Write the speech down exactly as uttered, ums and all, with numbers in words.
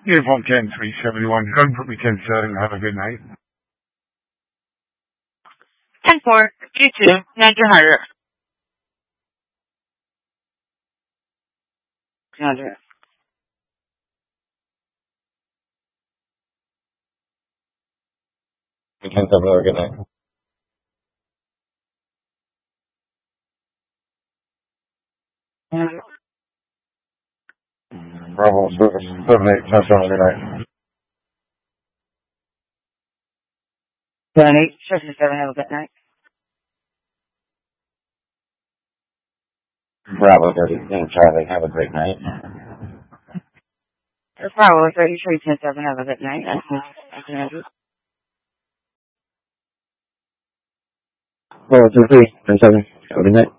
Uniform ten three seventy-one. Go and put me ten seven. Have a good night. ten four two two nineteen hundred. Roger. ten seven. Have a good night. Roger. Bravo seven eight ten seven. Have a good night. seven eight seven seven. Have a good night. Bravo thirty-seven Charlie. Have a great night. Bravo thirty-three ten seven. Have a good night. nineteen hundred. Bravo two three ten seven. Have a good night.